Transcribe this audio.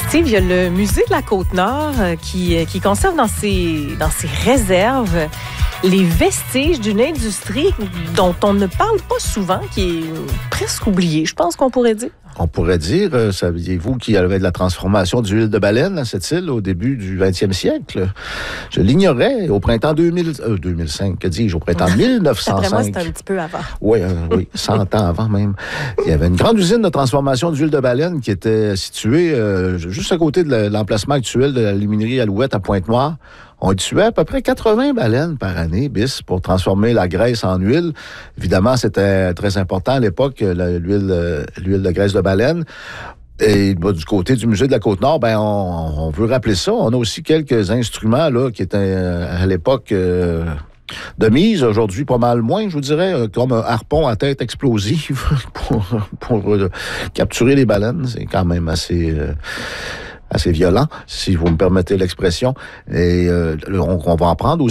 Steve, il y a le musée de la Côte-Nord qui conserve dans ses réserves les vestiges d'une industrie dont on ne parle pas souvent, qui est presque oubliée, je pense qu'on pourrait dire. On pourrait dire, saviez-vous qu'il y avait de la transformation d'huile de baleine à cette île au début du 20e siècle? Je l'ignorais. Au printemps 2005, que dis-je, au printemps 1905. Après moi, c'était un petit peu avant. Oui, 100 ans avant même. Il y avait une grande usine de transformation d'huile de baleine qui était située juste à côté de l'emplacement actuel de la luminerie Alouette à Pointe-Noire. On tuait à peu près 80 baleines par année, bis, pour transformer la graisse en huile. Évidemment, c'était très important à l'époque, l'huile de graisse de baleine. Et du côté du musée de la Côte-Nord, on veut rappeler ça. On a aussi quelques instruments là qui étaient à l'époque de mise, aujourd'hui pas mal moins, je vous dirais, comme un harpon à tête explosive pour capturer les baleines. C'est quand même assez violent, si vous me permettez l'expression. Et on va en prendre aussi